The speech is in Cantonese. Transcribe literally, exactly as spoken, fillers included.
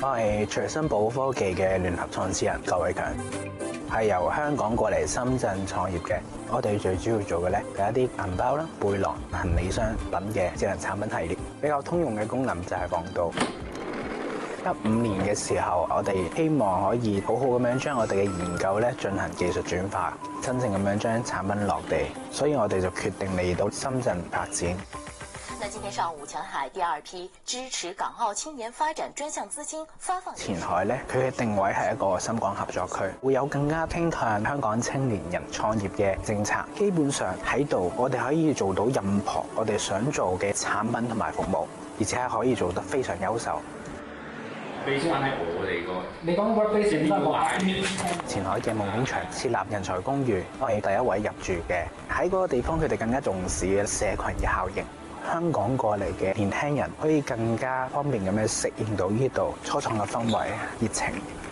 我係隨身寶科技嘅聯合創始人郭偉強，係由香港過嚟深圳創業嘅。我哋最主要做嘅咧係一啲銀包啦、背囊、行李箱等嘅智能產品系列。比較通用嘅功能就係防盜。一五年嘅時候，我哋希望可以好好咁樣將我哋嘅研究咧進行技術轉化，真正咁樣將產品落地。所以我哋就決定嚟到深圳發展。 那今天上午，前海第二批支持港澳青年發展專項資金發放。 前海咧，佢嘅定位係一個深港合作區，會有更加傾向香港青年人創業嘅政策。基本上喺度，我哋可以做到任何我哋想做嘅產品同埋服務，而且係可以做得非常優秀。 俾翻喺我哋個， 你講 workplace 呢個前海嘅夢工場設立人才公寓，我係第一位入住嘅。喺嗰個地方，佢哋更加重視嘅社群嘅效應。香港過嚟嘅年輕人可以更加方便咁樣適應到呢度初創嘅氛圍、熱情。